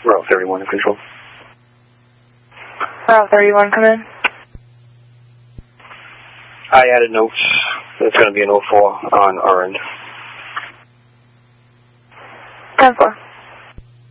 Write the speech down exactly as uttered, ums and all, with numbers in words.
Route thirty-one in control. Route thirty-one, come in. I added notes. It's going to be an oh four on our end. ten four.